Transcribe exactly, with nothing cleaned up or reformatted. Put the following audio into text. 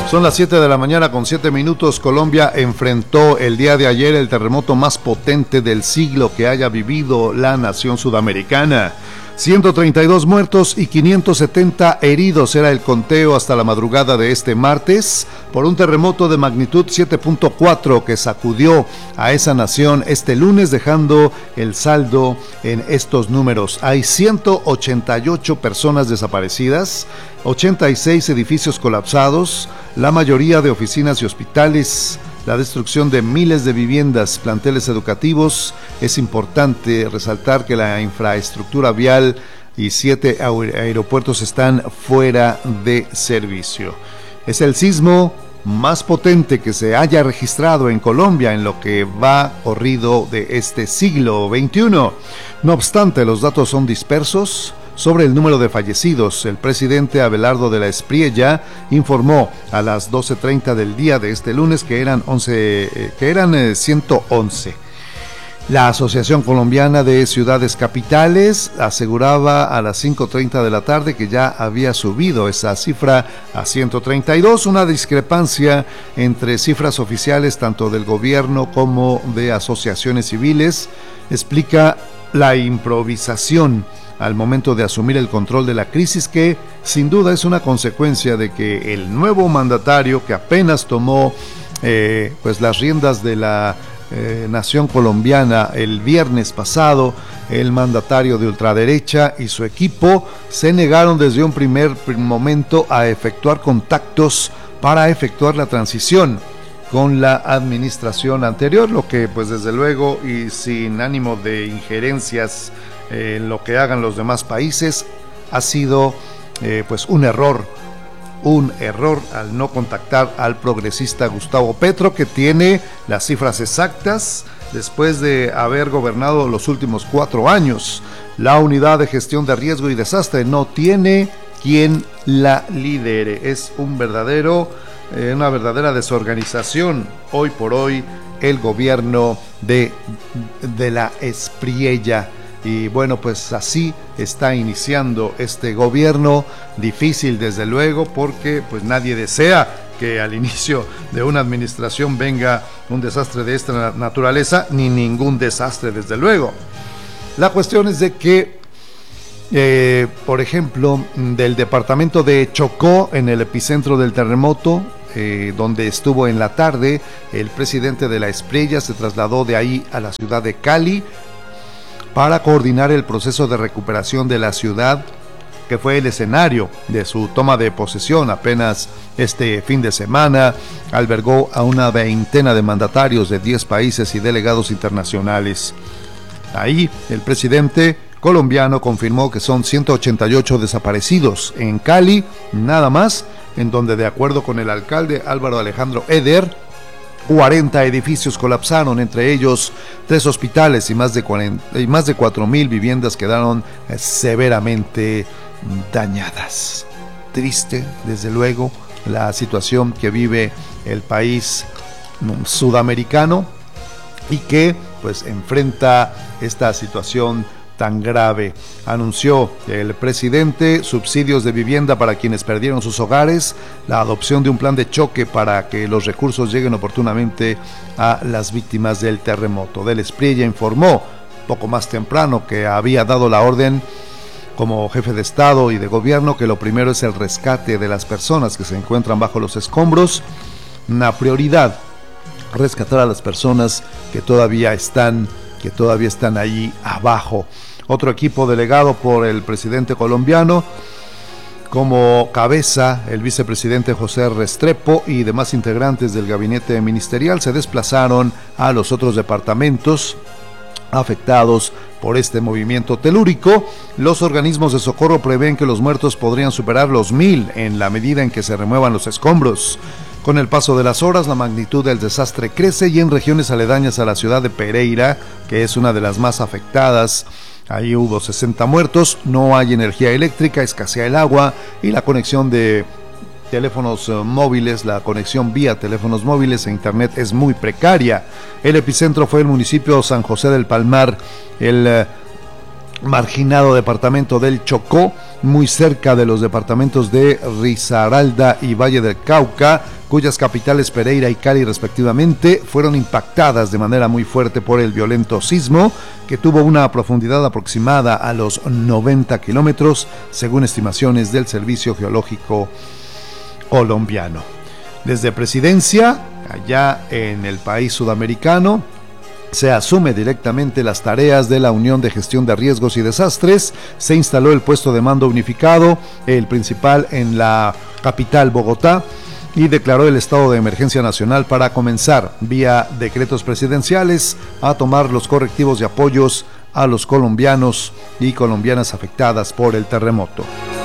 Son las siete de la mañana con siete minutos. Colombia enfrentó el día de ayer el terremoto más potente del siglo que haya vivido la nación sudamericana. ciento treinta y dos muertos y quinientos setenta heridos era el conteo hasta la madrugada de este martes por un terremoto de magnitud siete punto cuatro que sacudió a esa nación este lunes, dejando el saldo en estos números. Hay ciento ochenta y ocho personas desaparecidas, ochenta y seis edificios colapsados, la mayoría de oficinas y hospitales, la destrucción de miles de viviendas, planteles educativos. Es importante resaltar que la infraestructura vial y siete aeropuertos están fuera de servicio. Es el sismo más potente que se haya registrado en Colombia en lo que va corrido de este siglo veintiuno. No obstante, los datos son dispersos. Sobre el número de fallecidos, el presidente Abelardo de la Espriella informó a las doce treinta del día de este lunes que eran, once, eh, que eran eh, ciento once. La Asociación Colombiana de Ciudades Capitales aseguraba a las cinco treinta de la tarde que ya había subido esa cifra a ciento treinta y dos, una discrepancia entre cifras oficiales tanto del gobierno como de asociaciones civiles. Explica la improvisación al momento de asumir el control de la crisis, que sin duda es una consecuencia de que el nuevo mandatario que apenas tomó eh, pues las riendas de la eh, nación colombiana el viernes pasado, el mandatario de ultraderecha y su equipo se negaron desde un primer momento a efectuar contactos para efectuar la transición con la administración anterior, lo que pues desde luego y sin ánimo de injerencias en eh, lo que hagan los demás países ha sido eh, pues un error, un error al no contactar al progresista Gustavo Petro, que tiene las cifras exactas después de haber gobernado los últimos cuatro años. La unidad de gestión de riesgo y desastre no tiene quien la lidere. Es un verdadero, eh, una verdadera desorganización hoy por hoy el gobierno de, de la Espriella. Y bueno, pues así está iniciando este gobierno, difícil desde luego, porque pues nadie desea que al inicio de una administración venga un desastre de esta naturaleza, ni ningún desastre desde luego. La cuestión es de que, eh, por ejemplo, del departamento de Chocó, en el epicentro del terremoto, eh, donde estuvo en la tarde, el presidente de la Espriella se trasladó de ahí a la ciudad de Cali para coordinar el proceso de recuperación de la ciudad, que fue el escenario de su toma de posesión. Apenas este fin de semana albergó a una veintena de mandatarios de diez países y delegados internacionales. Ahí el presidente colombiano confirmó que son ciento ochenta y ocho desaparecidos en Cali, nada más, en donde, de acuerdo con el alcalde Álvaro Alejandro Eder, cuarenta edificios colapsaron, entre ellos tres hospitales y más de, cuarenta, y más de cuatro mil viviendas quedaron eh, severamente dañadas. Triste, desde luego, la situación que vive el país sudamericano y que pues enfrenta esta situación tan grave. Anunció el presidente subsidios de vivienda para quienes perdieron sus hogares, la adopción de un plan de choque para que los recursos lleguen oportunamente a las víctimas del terremoto. De la Espriella informó poco más temprano que había dado la orden como jefe de Estado y de Gobierno que lo primero es el rescate de las personas que se encuentran bajo los escombros. Una prioridad, rescatar a las personas que todavía están que todavía están ahí abajo. Otro equipo delegado por el presidente colombiano, como cabeza el vicepresidente José Restrepo y demás integrantes del gabinete ministerial, se desplazaron a los otros departamentos afectados por este movimiento telúrico. Los organismos de socorro prevén que los muertos podrían superar los mil en la medida en que se remuevan los escombros. Con el paso de las horas, la magnitud del desastre crece y en regiones aledañas a la ciudad de Pereira, que es una de las más afectadas, ahí hubo sesenta muertos, no hay energía eléctrica, escasea el agua y la conexión de teléfonos uh, móviles, la conexión vía teléfonos móviles e internet es muy precaria. El epicentro fue el municipio San José del Palmar. El uh, marginado departamento del Chocó, muy cerca de los departamentos de Risaralda y Valle del Cauca, cuyas capitales Pereira y Cali respectivamente fueron impactadas de manera muy fuerte por el violento sismo, que tuvo una profundidad aproximada a los noventa kilómetros, según estimaciones del Servicio Geológico colombiano. Desde Presidencia, allá en el país sudamericano, se asume directamente las tareas de la Unión de Gestión de Riesgos y Desastres. Se instaló el puesto de mando unificado, el principal en la capital Bogotá, y declaró el estado de emergencia nacional para comenzar, vía decretos presidenciales, a tomar los correctivos y apoyos a los colombianos y colombianas afectadas por el terremoto.